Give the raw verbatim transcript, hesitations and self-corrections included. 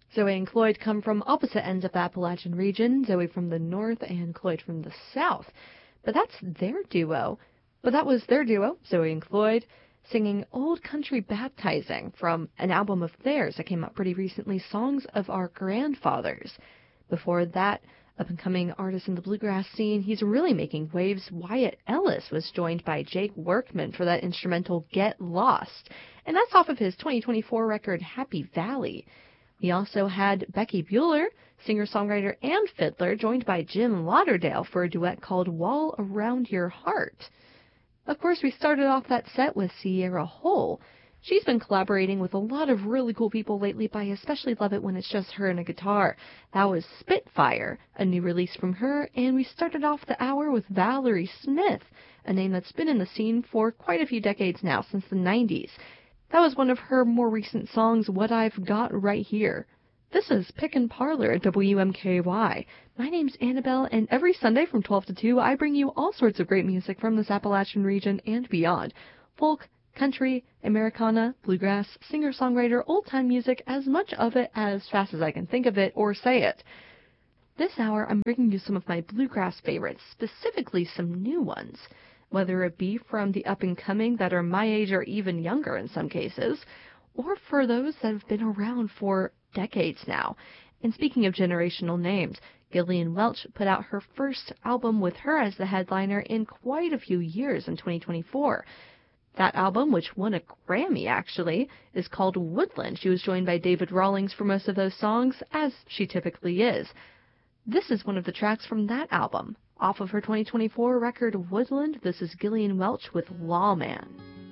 Zoe and Cloyd come from opposite ends of the Appalachian region, Zoe from the north and Cloyd from the south. But that's their duo. But that was their duo, Zoe and Cloyd, singing Old Country Baptizing from an album of theirs that came out pretty recently, Songs of Our Grandfathers. Before that, up-and-coming artist in the bluegrass scene, he's really making waves. Wyatt Ellis was joined by Jake Workman for that instrumental Get Lost, and that's off of his twenty twenty-four record Happy Valley. We also had Becky Bueller, singer-songwriter and fiddler, joined by Jim Lauderdale for a duet called Wall Around Your Heart. Of course, we started off that set with Sierra Hull. She's been collaborating with a lot of really cool people lately, but I especially love it when it's just her and a guitar. That was Spitfire, a new release from her, and we started off the hour with Valerie Smith, a name that's been in the scene for quite a few decades now, since the nineties. That was one of her more recent songs, What I've Got Right Here. This is Pickin' Parlor at W M K Y. My name's Annabelle, and every Sunday from twelve to two, I bring you all sorts of great music from this Appalachian region and beyond. Folk, country, Americana, bluegrass, singer-songwriter, old-time music, as much of it as fast as I can think of it or say it. This hour, I'm bringing you some of my bluegrass favorites, specifically some new ones, whether it be from the up-and-coming that are my age or even younger in some cases, or for those that have been around for decades now. And speaking of generational names, Gillian Welch put out her first album with her as the headliner in quite a few years in twenty twenty-four. That album, which won a Grammy actually, is called Woodland. She was joined by David Rawlings for most of those songs, as she typically is. This is one of the tracks from that album. Off of her twenty twenty-four record Woodland, this is Gillian Welch with Lawman.